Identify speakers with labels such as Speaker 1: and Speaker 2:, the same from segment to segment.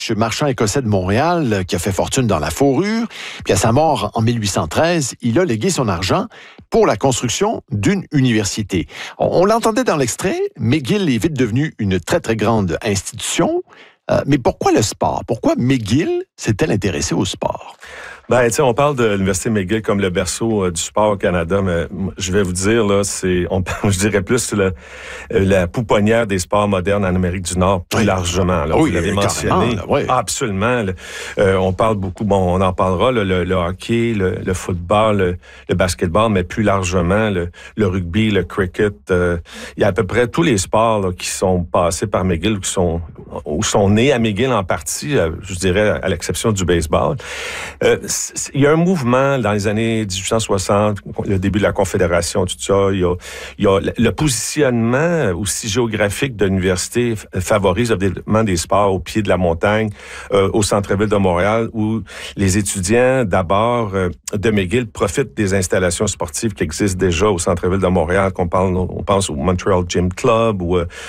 Speaker 1: marchand écossais de Montréal qui a fait fortune dans la fourrure. Puis à sa mort en 1813, il a légué son argent pour la construction d'une université. On l'entendait dans l'extrait, McGill est vite devenu une très, très grande institution. Mais pourquoi le sport? Pourquoi McGill s'est-elle intéressée au sport?
Speaker 2: Ben, tu sais, on parle de l'Université McGill comme le berceau du sport au Canada, mais je vais vous dire, là, je dirais plus la pouponnière des sports modernes en Amérique du Nord, plus largement. Là,
Speaker 1: oui,
Speaker 2: vous l'avez mentionné.
Speaker 1: Là, oui.
Speaker 2: Absolument. On parle beaucoup, on en parlera, le hockey, le football, le basketball, mais plus largement, le rugby, le cricket. Il y a à peu près tous les sports là, qui sont passés par McGill ou sont nés à McGill en partie, je dirais, à l'exception du baseball. Il y a un mouvement dans les années 1860, le début de la Confédération, tout ça. Il y a le positionnement aussi géographique de l'université favorise le développement des sports au pied de la montagne, au centre-ville de Montréal, où les étudiants, d'abord, de McGill profitent des installations sportives qui existent déjà au centre-ville de Montréal, on pense au Montreal Gym Club,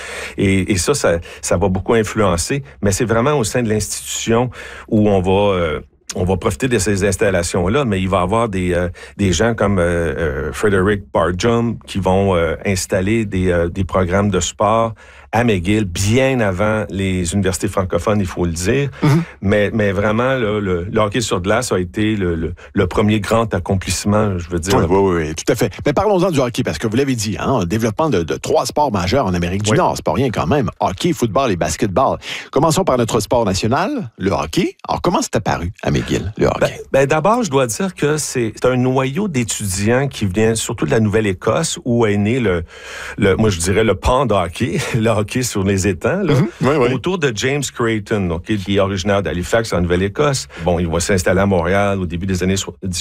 Speaker 2: et ça va beaucoup influencer, mais c'est vraiment au sein de l'institution où on va profiter de ces installations-là, mais il va y avoir des gens comme Frederick Barjum qui vont installer des programmes de sport à McGill bien avant les universités francophones, il faut le dire. Mm-hmm. Mais vraiment, le hockey sur glace a été le premier grand accomplissement, je veux dire.
Speaker 1: Oui, tout à fait. Mais parlons-en du hockey, parce que vous l'avez dit, le développement de 3 sports majeurs en Amérique du Nord, c'est pas rien quand même. Hockey, football et basketball. Commençons par notre sport national, le hockey. Alors, comment c'est apparu à McGill, le hockey?
Speaker 2: Ben, d'abord, je dois dire que c'est un noyau d'étudiants qui vient surtout de la Nouvelle-Écosse, où est né moi je dirais le pan de hockey, le hockey sur les étangs, là, autour de James Creighton, donc, qui est originaire d'Halifax, en Nouvelle-Écosse. Bon, il va s'installer à Montréal au début des années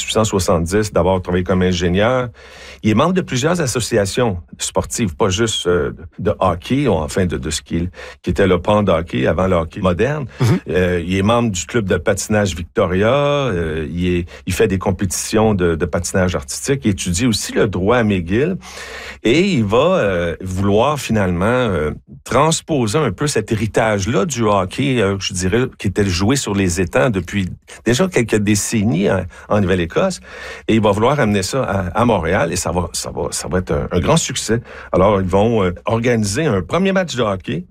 Speaker 2: 1870, d'abord travailler comme ingénieur. Il est membre de plusieurs associations sportives, pas juste de hockey, enfin de ce qui était le pan de hockey avant le hockey moderne. Mm-hmm. Il est membre du club de patinage Victoria, il fait des compétitions de patinage artistique, il étudie aussi le droit à McGill, et il va vouloir finalement transposer un peu cet héritage-là du hockey, je dirais, qui était joué sur les étangs depuis déjà quelques décennies en Nouvelle-Écosse, et il va vouloir amener ça à Montréal, et ça va être un grand succès. Alors, ils vont organiser un premier match de hockey,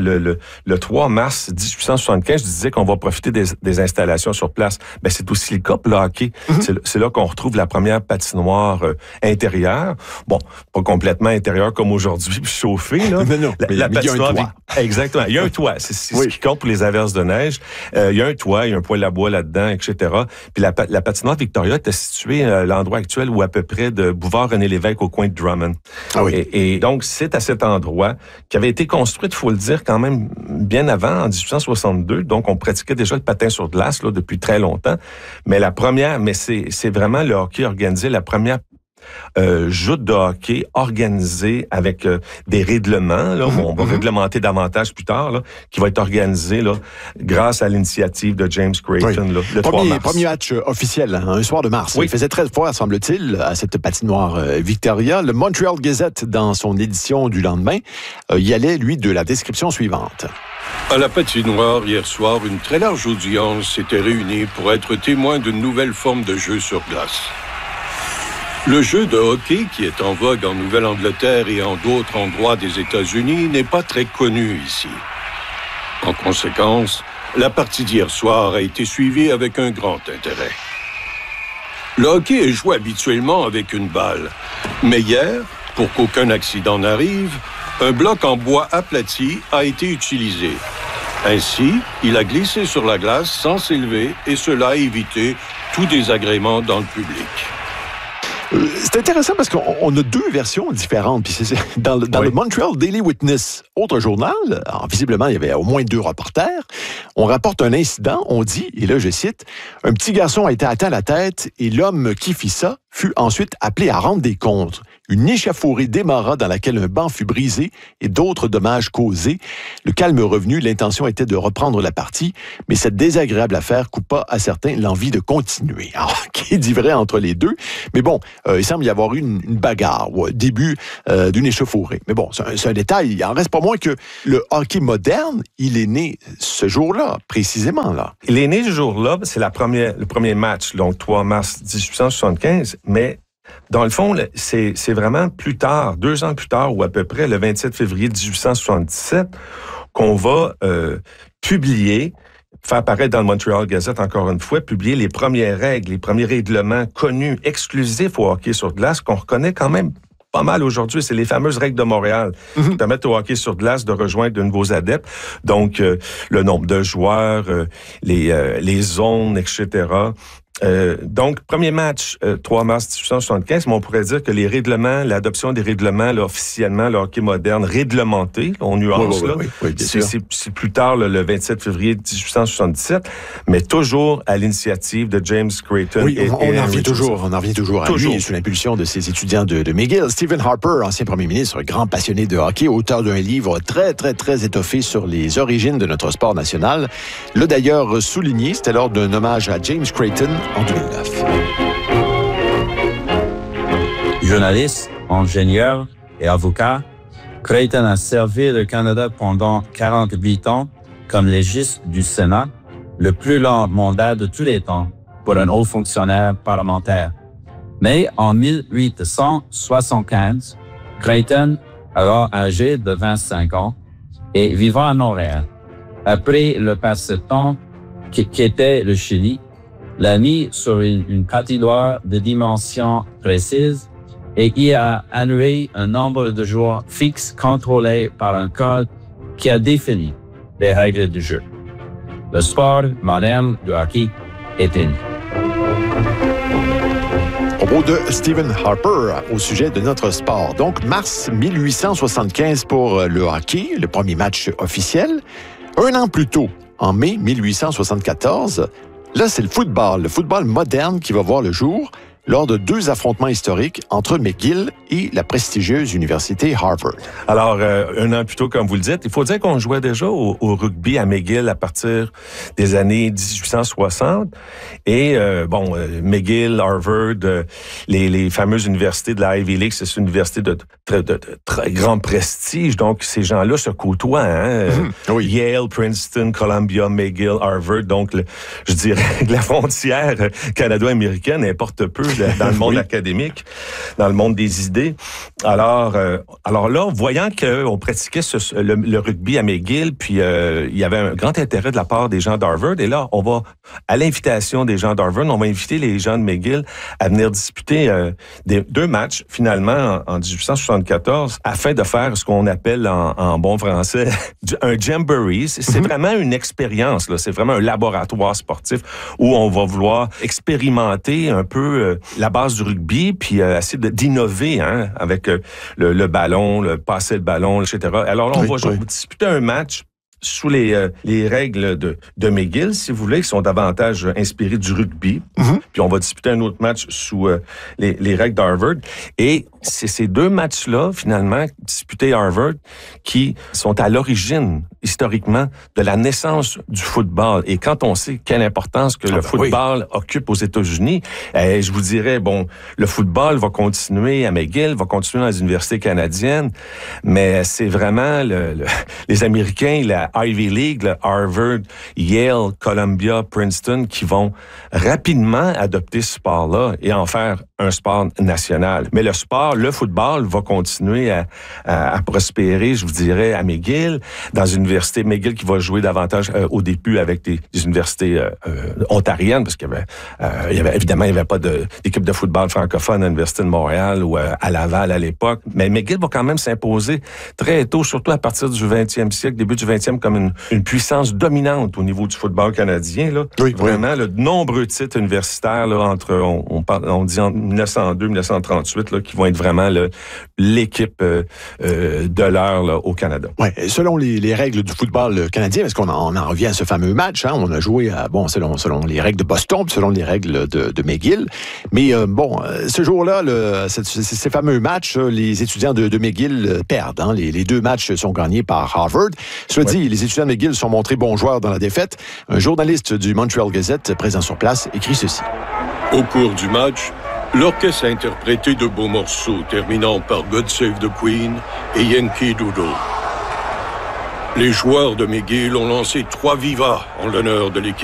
Speaker 2: le 3 mars 1875. Je disais qu'on va profiter des installations sur place. Ben, c'est aussi le cas pour le hockey. Mm-hmm. C'est là qu'on retrouve la première patinoire intérieure. Bon, pas complètement intérieure comme aujourd'hui, chauffée, là.
Speaker 1: Mais non,
Speaker 2: la patinoire,
Speaker 1: il y a un toit.
Speaker 2: Exactement. Il y a un toit. C'est ce qui compte pour les averses de neige. Il y a un toit, il y a un poêle à bois là-dedans, etc. Puis la patinoire Victoria était située à l'endroit actuel où à peu près de Bouvard-René Lévesque au coin de Drummond.
Speaker 1: Ah oui.
Speaker 2: Et donc, c'est à cet endroit qui avait été construit, il faut le dire, quand même bien avant, en 1862. Donc, on pratiquait déjà le patin sur glace là, depuis très longtemps. Mais c'est vraiment le hockey organisé, la première joute de hockey organisée avec des règlements. Là, on va réglementer davantage plus tard, là, qui va être organisé là, grâce à l'initiative de James Creighton, là, le 3 mars.
Speaker 1: Premier match officiel, un soir de mars. Il faisait 13 fois, semble-t-il, à cette patinoire Victoria. Le Montreal Gazette, dans son édition du lendemain, y allait, lui, de la description suivante.
Speaker 3: À la patinoire, hier soir, une très large audience s'était réunie pour être témoin d'une nouvelle forme de jeu sur glace. Le jeu de hockey, qui est en vogue en Nouvelle-Angleterre et en d'autres endroits des États-Unis, n'est pas très connu ici. En conséquence, la partie d'hier soir a été suivie avec un grand intérêt. Le hockey est joué habituellement avec une balle. Mais hier, pour qu'aucun accident n'arrive, un bloc en bois aplati a été utilisé. Ainsi, il a glissé sur la glace sans s'élever et cela a évité tout désagrément dans le public.
Speaker 1: C'est intéressant parce qu'on a 2 versions différentes. Puis dans le Montreal Daily Witness, autre journal, alors visiblement, il y avait au moins 2 reporters. On rapporte un incident, on dit, et là je cite, « Un petit garçon a été atteint à la tête et l'homme qui fit ça fut ensuite appelé à rendre des comptes. une échauffourée démarra dans laquelle un banc fut brisé et d'autres dommages causés. Le calme revenu, l'intention était de reprendre la partie, mais cette désagréable affaire coupa à certains l'envie de continuer. Alors, qui dit vrai entre les deux? Mais bon, il semble y avoir eu une bagarre au début d'une échauffourée. Mais bon, c'est un détail. Il en reste pas moins que le hockey moderne, il est né ce jour-là, précisément là.
Speaker 2: Il est né ce jour-là, c'est le premier match, donc 3 mars 1875, mais dans le fond, c'est vraiment plus tard, 2 ans plus tard, ou à peu près le 27 février 1877, qu'on va publier, faire apparaître dans le Montreal Gazette, encore une fois, publier les premières règles, les premiers règlements connus, exclusifs au hockey sur glace, qu'on reconnaît quand même pas mal aujourd'hui. C'est les fameuses règles de Montréal qui permettent au hockey sur glace de rejoindre de nouveaux adeptes. Donc, le nombre de joueurs, les zones, etc., donc, premier match, 3 mars 1875, mais on pourrait dire que les règlements, l'adoption des règlements, là, officiellement, le hockey moderne, réglementé, là, on nuance, c'est plus tard, là, le 27 février 1877, mais toujours à l'initiative de James Creighton.
Speaker 1: Oui, on en revient toujours à lui, sous l'impulsion de ses étudiants de McGill. Stephen Harper, ancien premier ministre, grand passionné de hockey, auteur d'un livre très, très, très étoffé sur les origines de notre sport national, l'a d'ailleurs souligné, c'était lors d'un hommage à James Creighton, en 2009.
Speaker 4: Journaliste, ingénieur et avocat, Creighton a servi le Canada pendant 48 ans comme légiste du Sénat, le plus long mandat de tous les temps pour un haut fonctionnaire parlementaire. Mais en 1875, Creighton, alors âgé de 25 ans et vivant à Montréal, après le passe-temps qu'était le Chili, l'a mis sur une patinoire de dimensions précises et y a alloué un nombre de joueurs fixes contrôlés par un code qui a défini les règles du jeu. Le sport moderne du hockey est né.
Speaker 1: Propos de Stephen Harper au sujet de notre sport. Donc, mars 1875 pour le hockey, le premier match officiel. Un an plus tôt, en mai 1874, là, c'est le football moderne qui va voir le jour lors de 2 affrontements historiques entre McGill et la prestigieuse université Harvard.
Speaker 2: Alors, un an plus tôt, comme vous le dites, il faut dire qu'on jouait déjà au rugby à McGill à partir des années 1860. Et, McGill, Harvard, les fameuses universités de la Ivy League, c'est une université de très grand prestige. Donc, ces gens-là se côtoient. Oui. Yale, Princeton, Columbia, McGill, Harvard. Donc, je dirais que la frontière canado-américaine importe peu dans le monde académique, dans le monde des idées. Alors là, voyant qu'on pratiquait le rugby à McGill, puis il y avait un grand intérêt de la part des gens d'Harvard, et là, on va, à l'invitation des gens d'Harvard, on va inviter les gens de McGill à venir disputer 2 matchs, finalement, en 1874, afin de faire ce qu'on appelle en bon français un jamboree. C'est vraiment une expérience, là. C'est vraiment un laboratoire sportif où on va vouloir expérimenter un peu la base du rugby, puis essayer d'innover avec le ballon, passer le ballon, etc. Alors là, on va disputer un match sous les règles de McGill, si vous voulez, qui sont davantage inspirées du rugby. Puis on va disputer un autre match sous les règles d'Harvard. Et c'est ces 2 matchs-là, finalement, disputés à Harvard, qui sont à l'origine, historiquement, de la naissance du football. Et quand on sait quelle importance que le football occupe aux États-Unis, je vous dirais, le football va continuer à McGill, va continuer dans les universités canadiennes, mais c'est vraiment les Américains, la Ivy League, le Harvard, Yale, Columbia, Princeton, qui vont rapidement adopter ce sport-là et en faire un sport national. Mais le football va continuer à prospérer, je vous dirais, à McGill, dans une université McGill qui va jouer davantage au début avec des universités ontariennes, parce qu'il y avait pas d'équipe de football francophone à l'Université de Montréal ou à Laval à l'époque. Mais McGill va quand même s'imposer très tôt, surtout à partir du 20e siècle, début du 20e, comme une puissance dominante au niveau du football canadien. Là. Vraiment, de nombreux titres universitaires là, on dit entre 1902-1938 là, qui vont être vraiment là, l'équipe de l'heure là, au Canada.
Speaker 1: Ouais, selon les règles du football canadien, parce qu'on en revient à ce fameux match, hein, on a joué selon les règles de Boston, selon les règles de McGill. Mais ce jour-là, ces fameux matchs, les étudiants de McGill perdent. Hein. Les deux matchs sont gagnés par Harvard. Cela dit, les étudiants de McGill sont montrés bons joueurs dans la défaite. Un journaliste du Montreal Gazette, présent sur place, écrit ceci.
Speaker 3: Au cours du match, l'orchestre a interprété de beaux morceaux, terminant par God Save the Queen et Yankee Doodle. Les joueurs de McGill ont lancé 3 vivas en l'honneur de l'équipe.